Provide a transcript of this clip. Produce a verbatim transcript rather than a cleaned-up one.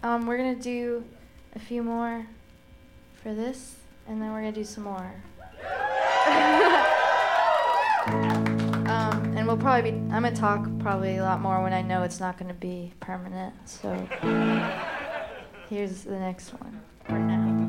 Um, we're gonna do a few more for this, and then we're gonna do some more. um, and we'll probably be, I'm gonna talk probably a lot more when I know it's not gonna be permanent, so here's the next one.